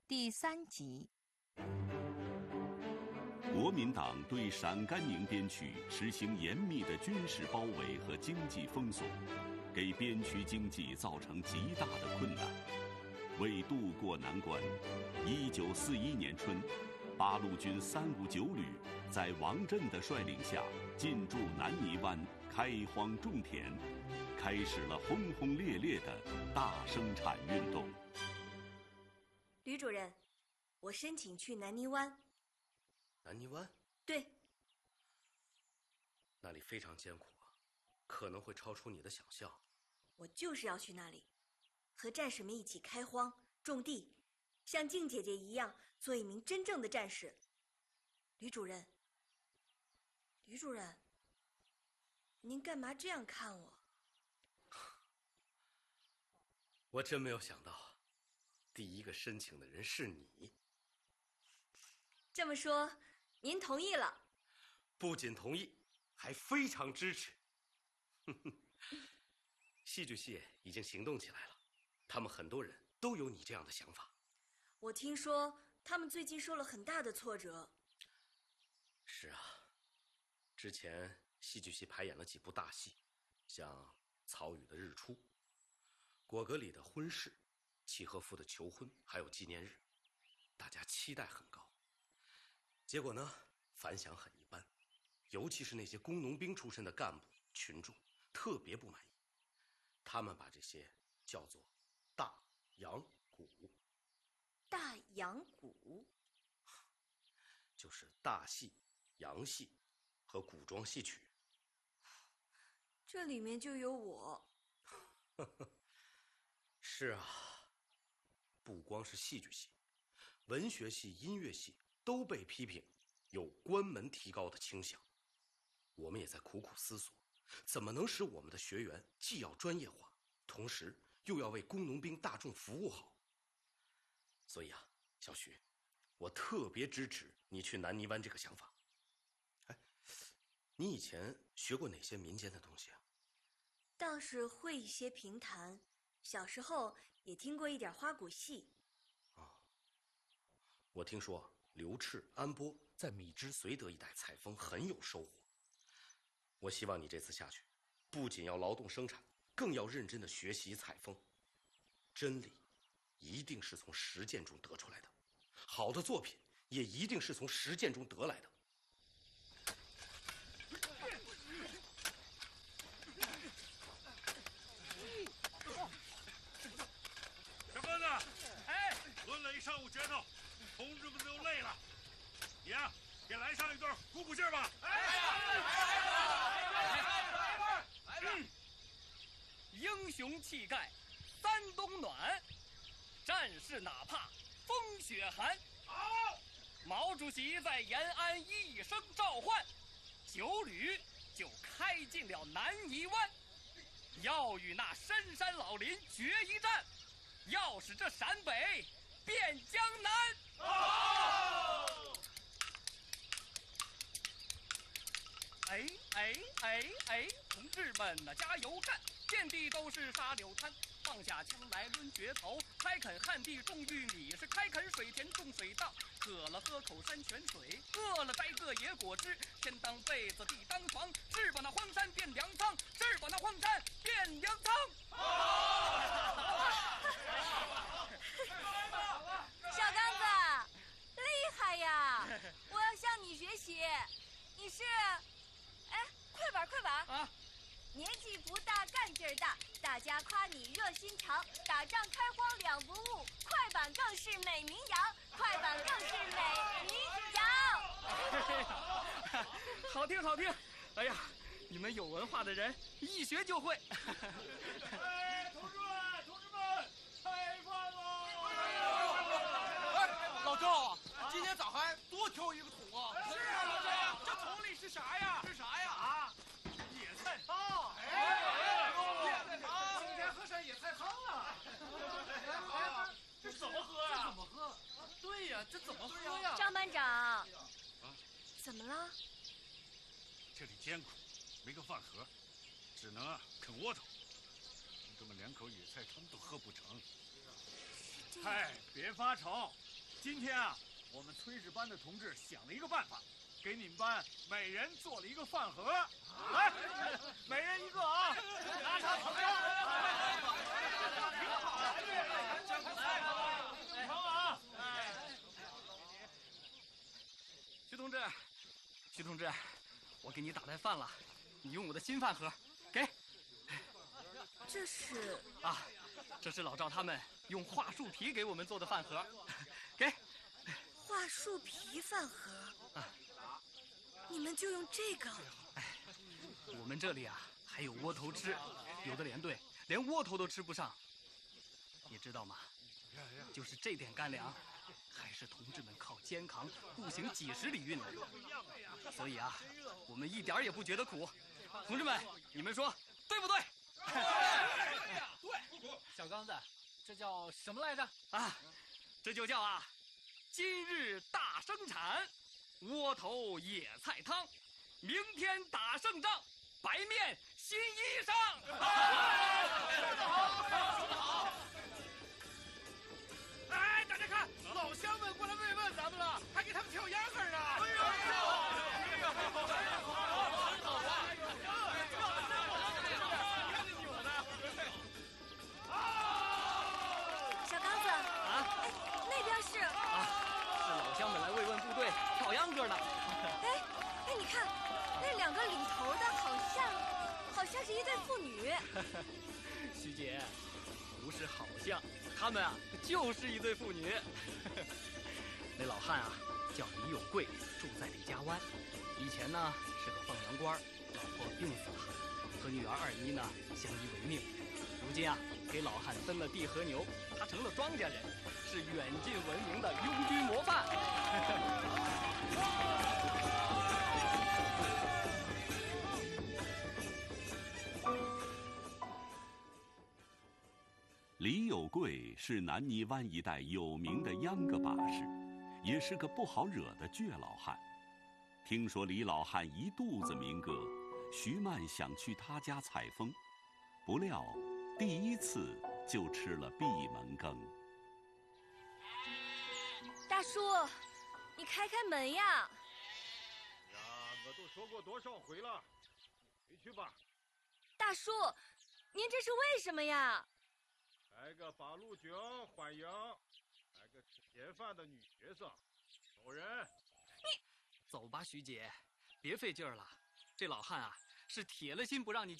第3集。 国民党对陕甘宁边区实行严密的军事包围和经济封锁，给边区经济造成极大的困难。为渡过难关，1941年春，八路军359旅在王震的率领下进驻南泥湾，开荒种田，开始了轰轰烈烈的大生产运动。 吕主任，我申请去南泥湾。 南泥湾？ 对。 那里非常艰苦啊，可能会超出你的想象。 我就是要去那里，和战士们一起开荒种地，像静姐姐一样做一名真正的战士。吕主任，您干嘛这样看我？ 我真没有想到，第一个申请的人是你。 这么说，您同意了？ 不仅同意，还非常支持。戏剧系已经行动起来了，他们很多人都有你这样的想法。 我听说他们最近受了很大的挫折。 是啊，之前戏剧系排演了几部大戏，像曹禺的《日出》，果戈里的《婚事》，契诃夫的《求婚》，还有纪念日，大家期待很高。结果呢，反响很一般，尤其是那些工农兵出身的干部群众特别不满意，他们把这些叫做大洋鼓。 大洋鼓就是大戏、洋戏和古装戏曲。 这里面就有我。 是啊，不光是戏剧系，文学系、音乐系都被批评有关门提高的倾向。我们也在苦苦思索，怎么能使我们的学员既要专业化，同时又要为工农兵大众服务好。所以啊，小许，我特别支持你去南泥湾这个想法。哎，你以前学过哪些民间的东西啊？ 倒是会一些评弹，小时候也听过一点花鼓戏。 我听说刘炽、安波在米脂绥德一带采风很有收获。我希望你这次下去，不仅要劳动生产，更要认真的学习采风。真理一定是从实践中得出来的，好的作品也一定是从实践中得来的。 什么呢？哎，抡了一上午拳头，同志们都累了。你呀，给来上一段，鼓鼓劲儿吧。 来！英雄气概，三冬暖，战士哪怕风雪寒。 好， 毛主席在延安一声召唤，9旅就开进了南泥湾，要与那深山老林决一战，要使这陕北变江南。 好！ 哎，同志们呐，加油干！遍地都是沙柳滩，放下枪来抡决头，开垦旱地种玉米，是开垦水田种水稻，渴了喝口山泉水，饿了摘个野果汁，天当被子地当床，是把那荒山变粮仓，是把那荒山变粮仓。 小刚子，厉害呀！我要向你学习。你是，快板啊！ 年纪不大，干劲儿大，大家夸你热心肠，打仗开荒两不误，快板更是美名扬，快板更是美名扬。 好听。哎呀，你们有文化的人一学就会。 哎，同志们，开饭喽！ 老赵啊，今天咋还多挑一个桶啊？ 是啊，老赵， 这桶里是啥呀？ 野菜汤。 野菜汤， 今天喝上野菜汤了。这怎么喝呀？ 对呀，这怎么喝呀？ 张班长，怎么了？ 这里艰苦，没个饭盒，只能啃窝头。同志们连口野菜汤都喝不成。嗨，别发愁， 今天啊，我们炊事班的同志想了一个办法，给你们班每人做了一个饭盒，来，每人一个啊！拿茶盛上。挺好的，成啊！ 徐同志，我给你打带饭了，你用我的新饭盒，给。 这是啊，这是老赵他们用桦树皮给我们做的饭盒，给。 桦树皮饭盒，你们就用这个？ 我们这里啊还有窝头吃，有的连队连窝头都吃不上，你知道吗？就是这点干粮，还是同志们靠肩扛步行几10里运来的，所以啊，我们一点也不觉得苦。同志们，你们说对不对？ 对。小刚子，这叫什么来着？ 啊，这就叫啊，今日大生产，窝头野菜汤，明天打胜仗，白面新衣裳。 说得好。哎，大家看，老乡们过来慰问咱们了，还给他们跳秧歌呢。 小刚子啊，那边是老乡们来慰问部队跳秧歌呢。 哎，你看，那2个领头的好像是一对父女。 徐姐，不是好像，他们啊就是一对父女。那老汉啊叫李有贵，住在李家湾，以前呢是个放羊官，老婆病死了，和女儿二妮呢相依为命。如今啊给老汉分了地和牛，他成了庄稼人，是远近闻名的拥军模范。 李有贵是南泥湾一带有名的秧歌把式，也是个不好惹的倔老汉。听说李老汉一肚子民歌，徐曼想去他家采风，不料第一次就吃了闭门羹。 大叔，你开开门呀！ 呀，我都说过多少回了，回去吧。 大叔，您这是为什么呀？ 来个八路军欢迎，来个吃闲饭的女学生，走人。 走吧，徐姐，别费劲儿了。这老汉啊，是铁了心不让你